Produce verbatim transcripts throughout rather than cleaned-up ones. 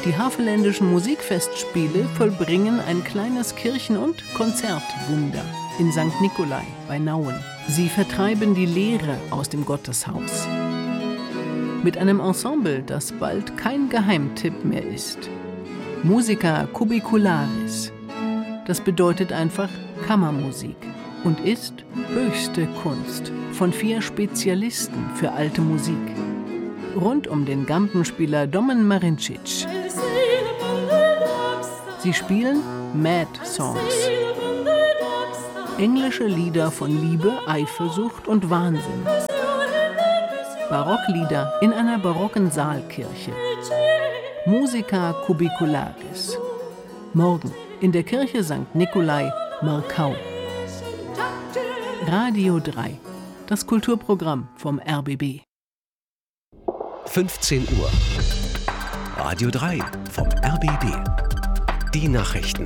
Die Havelländischen Musikfestspiele vollbringen ein kleines Kirchen- und Konzertwunder in Sankt Nikolai bei Nauen. Sie vertreiben die Leere aus dem Gotteshaus. Mit einem Ensemble, das bald kein Geheimtipp mehr ist. Musica Cubicularis. Das bedeutet einfach Kammermusik und ist höchste Kunst von vier Spezialisten für alte Musik. Rund um den Gampenspieler Domen Marincic. Sie spielen Mad Songs. Englische Lieder von Liebe, Eifersucht und Wahnsinn. Barocklieder in einer barocken Saalkirche. Musica Cubicularis. Morgen in der Kirche Sankt Nikolai, Markau. Radio drei, das Kulturprogramm vom R B B. fünfzehn Uhr. Radio drei vom R B B. Die Nachrichten.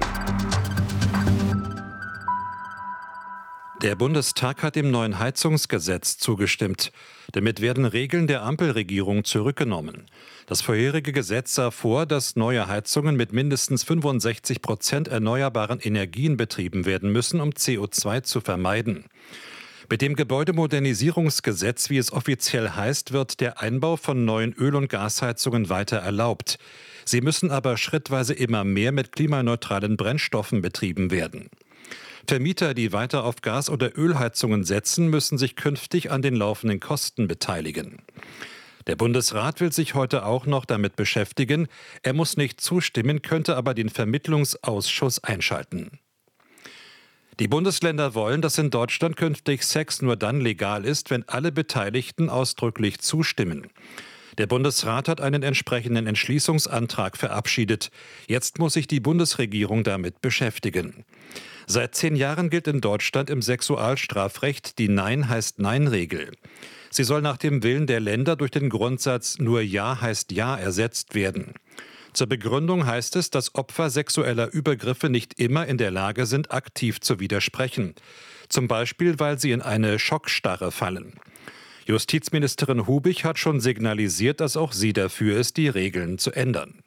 Der Bundestag hat dem neuen Heizungsgesetz zugestimmt. Damit werden Regeln der Ampelregierung zurückgenommen. Das vorherige Gesetz sah vor, dass neue Heizungen mit mindestens fünfundsechzig Prozent erneuerbaren Energien betrieben werden müssen, um C O zwei zu vermeiden. Mit dem Gebäudemodernisierungsgesetz, wie es offiziell heißt, wird der Einbau von neuen Öl- und Gasheizungen weiter erlaubt. Sie müssen aber schrittweise immer mehr mit klimaneutralen Brennstoffen betrieben werden. Vermieter, die weiter auf Gas- oder Ölheizungen setzen, müssen sich künftig an den laufenden Kosten beteiligen. Der Bundesrat will sich heute auch noch damit beschäftigen. Er muss nicht zustimmen, könnte aber den Vermittlungsausschuss einschalten. Die Bundesländer wollen, dass in Deutschland künftig Sex nur dann legal ist, wenn alle Beteiligten ausdrücklich zustimmen. Der Bundesrat hat einen entsprechenden Entschließungsantrag verabschiedet. Jetzt muss sich die Bundesregierung damit beschäftigen. Seit zehn Jahren gilt in Deutschland im Sexualstrafrecht die Nein heißt Nein-Regel. Sie soll nach dem Willen der Länder durch den Grundsatz nur Ja heißt Ja ersetzt werden. Zur Begründung heißt es, dass Opfer sexueller Übergriffe nicht immer in der Lage sind, aktiv zu widersprechen. Zum Beispiel, weil sie in eine Schockstarre fallen. Justizministerin Hubig hat schon signalisiert, dass auch sie dafür ist, die Regeln zu ändern.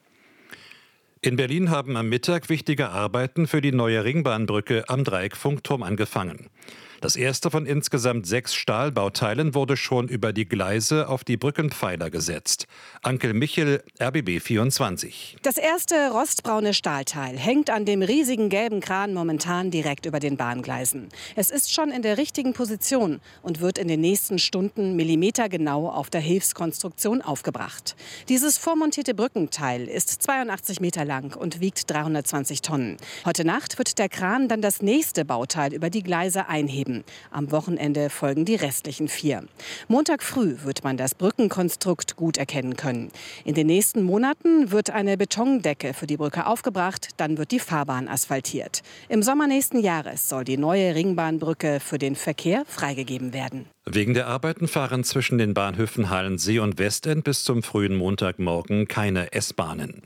In Berlin haben am Mittag wichtige Arbeiten für die neue Ringbahnbrücke am Dreieckfunkturm angefangen. Das erste von insgesamt sechs Stahlbauteilen wurde schon über die Gleise auf die Brückenpfeiler gesetzt. Ankel Michel, R B B vierundzwanzig. Das erste rostbraune Stahlteil hängt an dem riesigen gelben Kran momentan direkt über den Bahngleisen. Es ist schon in der richtigen Position und wird in den nächsten Stunden millimetergenau auf der Hilfskonstruktion aufgebracht. Dieses vormontierte Brückenteil ist zweiundachtzig Meter lang und wiegt dreihundertzwanzig Tonnen. Heute Nacht wird der Kran dann das nächste Bauteil über die Gleise einheben. Am Wochenende folgen die restlichen vier. Montag früh wird man das Brückenkonstrukt gut erkennen können. In den nächsten Monaten wird eine Betondecke für die Brücke aufgebracht, dann wird die Fahrbahn asphaltiert. Im Sommer nächsten Jahres soll die neue Ringbahnbrücke für den Verkehr freigegeben werden. Wegen der Arbeiten fahren zwischen den Bahnhöfen Halensee und Westend bis zum frühen Montagmorgen keine S-Bahnen.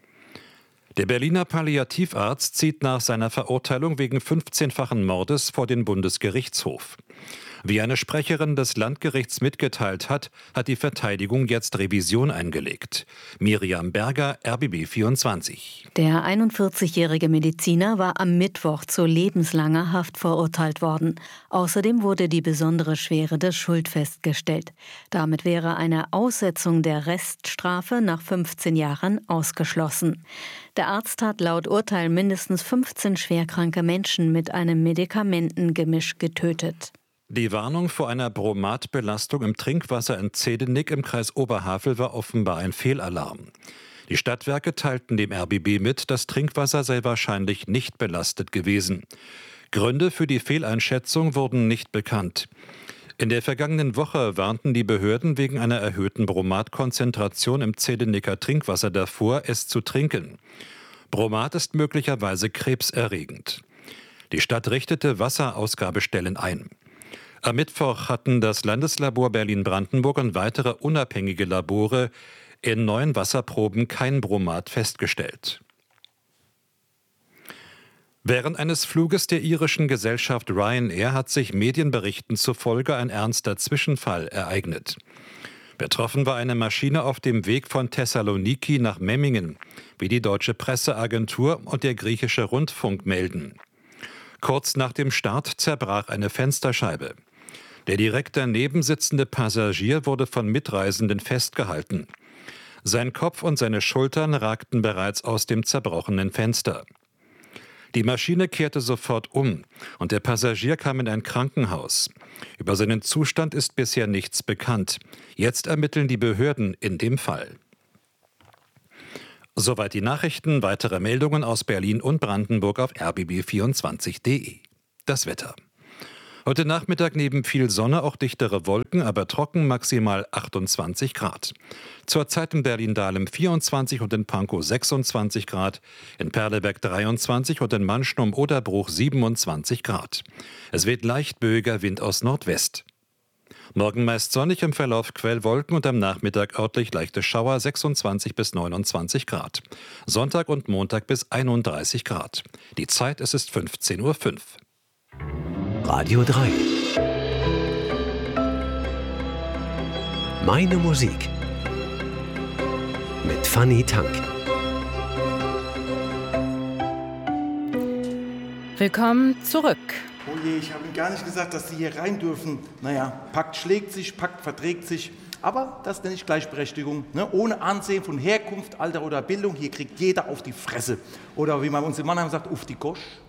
Der Berliner Palliativarzt zieht nach seiner Verurteilung wegen fünfzehnfachen Mordes vor den Bundesgerichtshof. Wie eine Sprecherin des Landgerichts mitgeteilt hat, hat die Verteidigung jetzt Revision eingelegt. Miriam Berger, R B B vierundzwanzig. Der einundvierzigjährige Mediziner war am Mittwoch zu lebenslanger Haft verurteilt worden. Außerdem wurde die besondere Schwere der Schuld festgestellt. Damit wäre eine Aussetzung der Reststrafe nach fünfzehn Jahren ausgeschlossen. Der Arzt hat laut Urteil mindestens fünfzehn schwerkranke Menschen mit einem Medikamentengemisch getötet. Die Warnung vor einer Bromatbelastung im Trinkwasser in Zedenick im Kreis Oberhavel war offenbar ein Fehlalarm. Die Stadtwerke teilten dem R B B mit, das Trinkwasser sei wahrscheinlich nicht belastet gewesen. Gründe für die Fehleinschätzung wurden nicht bekannt. In der vergangenen Woche warnten die Behörden wegen einer erhöhten Bromatkonzentration im Zedenicker Trinkwasser davor, es zu trinken. Bromat ist möglicherweise krebserregend. Die Stadt richtete Wasserausgabestellen ein. Am Mittwoch hatten das Landeslabor Berlin-Brandenburg und weitere unabhängige Labore in neuen Wasserproben kein Bromat festgestellt. Während eines Fluges der irischen Gesellschaft Ryanair hat sich Medienberichten zufolge ein ernster Zwischenfall ereignet. Betroffen war eine Maschine auf dem Weg von Thessaloniki nach Memmingen, wie die deutsche Presseagentur und der griechische Rundfunk melden. Kurz nach dem Start zerbrach eine Fensterscheibe. Der direkt daneben sitzende Passagier wurde von Mitreisenden festgehalten. Sein Kopf und seine Schultern ragten bereits aus dem zerbrochenen Fenster. Die Maschine kehrte sofort um und der Passagier kam in ein Krankenhaus. Über seinen Zustand ist bisher nichts bekannt. Jetzt ermitteln die Behörden in dem Fall. Soweit die Nachrichten. Weitere Meldungen aus Berlin und Brandenburg auf r b b vierundzwanzig punkt de. Das Wetter. Heute Nachmittag neben viel Sonne auch dichtere Wolken, aber trocken, maximal achtundzwanzig Grad. Zurzeit in Berlin-Dahlem vierundzwanzig und in Pankow sechsundzwanzig Grad, in Perleberg dreiundzwanzig und in Mannschnum-Oderbruch siebenundzwanzig Grad. Es weht leicht böiger Wind aus Nordwest. Morgen meist sonnig, im Verlauf Quellwolken und am Nachmittag örtlich leichte Schauer, sechsundzwanzig bis neunundzwanzig Grad. Sonntag und Montag bis einunddreißig Grad. Die Zeit, es ist fünfzehn Uhr fünf. Radio drei. Meine Musik. Mit Fanny Tank. Willkommen zurück. Oh je, ich habe Ihnen gar nicht gesagt, dass Sie hier rein dürfen. Naja, Pakt schlägt sich, Pakt verträgt sich. Aber das nenne ich Gleichberechtigung. Ne? Ohne Ansehen von Herkunft, Alter oder Bildung. Hier kriegt jeder auf die Fresse. Oder wie man uns in Mannheim sagt, auf die Gosch.